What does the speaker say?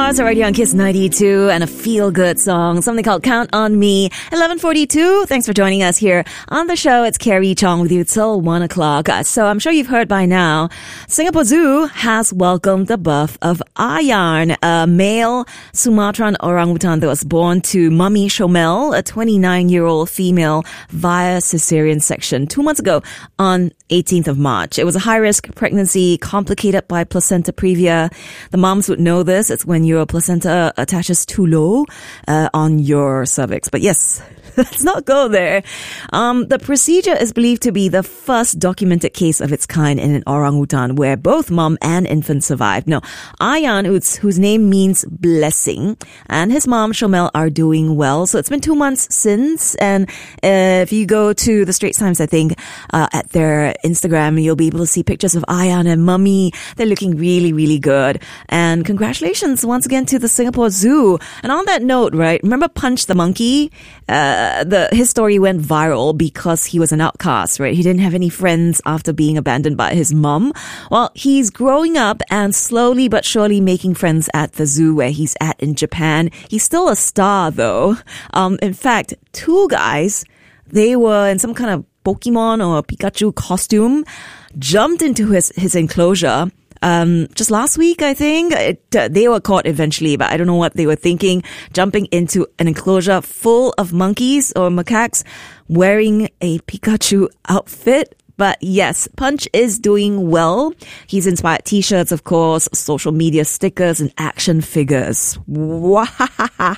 Stars are right here on Kiss 92 and a feel-good song, something called Count on Me. 11:42. Thanks for joining us here on the show. It's Carrie Chong with you till 1 o'clock. So I'm sure you've heard by now, Singapore Zoo has welcomed the birth of Ayan, a male Sumatran orangutan that was born to Mummy Shomel, a 29-year-old female, via cesarean section 2 months ago on 18th of March. It was a high-risk pregnancy complicated by placenta previa. The moms would know this. It's when your placenta attaches too low on your cervix. But yes, let's not go there. The procedure is believed to be the first documented case of its kind in an orangutan where both mom and infant survived. Now, Ayan, whose name means blessing, and his mom, Shomel, are doing well. So it's been 2 months since. And if you go to the Straits Times, I think, at their Instagram, you'll be able to see pictures of Ayan and Mummy. They're looking really, really good. And congratulations once again to the Singapore Zoo. And on that note, right, remember Punch the monkey? His story went viral because he was an outcast, right? He didn't have any friends after being abandoned by his mom. Well, he's growing up and slowly but surely making friends at the zoo where he's at in Japan. He's still a star though. In fact, two guys, they were in some kind of Pokemon or Pikachu costume, jumped into his enclosure. Just last week, I think, they were caught eventually, but I don't know what they were thinking, jumping into an enclosure full of monkeys or macaques wearing a Pikachu outfit. But yes, Punch is doing well. He's inspired t-shirts, of course, social media stickers and action figures. Wow.